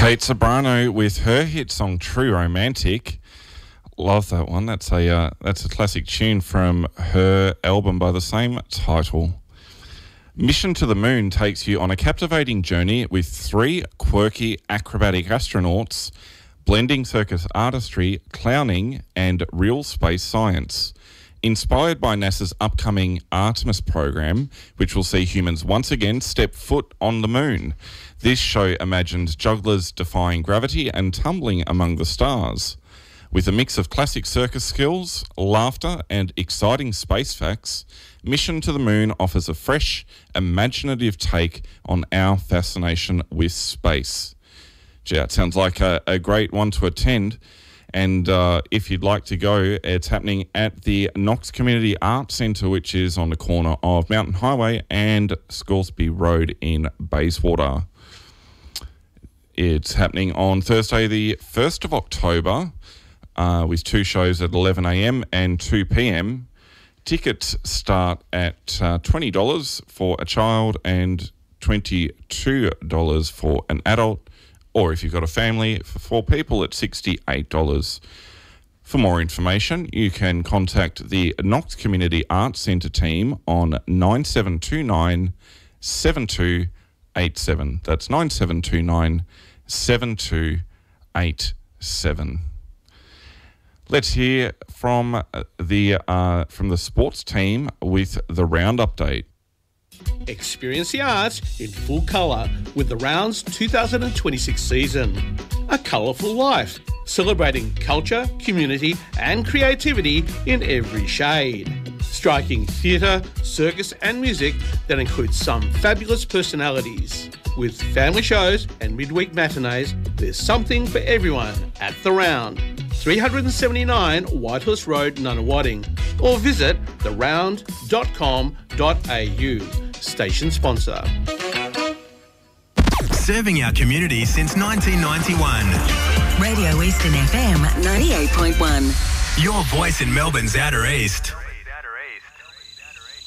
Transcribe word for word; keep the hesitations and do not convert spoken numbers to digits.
Kate Ceberano with her hit song True Romantic. Love that one. That's a uh, that's a classic tune from her album by the same title. Mission to the Moon takes you on a captivating journey with three quirky acrobatic astronauts blending circus artistry, clowning and real space science. Inspired by NASA's upcoming Artemis program, which will see humans once again step foot on the moon. This show imagines jugglers defying gravity and tumbling among the stars. With a mix of classic circus skills, laughter and exciting space facts, Mission to the Moon offers a fresh, imaginative take on our fascination with space. Gee, that sounds like a, a great one to attend. And uh, if you'd like to go, it's happening at the Knox Community Arts Centre, which is on the corner of Mountain Highway and Scoresby Road in Bayswater. It's happening on Thursday, the first of October, uh, with two shows at eleven a.m. and two p.m. Tickets start at uh, twenty dollars for a child and twenty-two dollars for an adult. Or if you've got a family for four people, it's sixty-eight dollars. For more information, you can contact the Knox Community Arts Centre team on nine seven two nine, seven two eight seven. That's nine seven two nine, seven two eight seven. Let's hear from the uh, from the sports team with the round update. Experience the arts in full colour with the Rounds two thousand twenty-six season. A colourful life, celebrating culture, community and creativity in every shade. Striking theatre, circus and music that includes some fabulous personalities. With family shows and midweek matinees, there's something for everyone at the Round. three seventy-nine Whitehorse Road, Nunawading, or visit the round dot com dot a u. Station sponsor. Serving our community since nineteen ninety-one. Radio Eastern F M ninety-eight point one. Your voice in Melbourne's Outer East.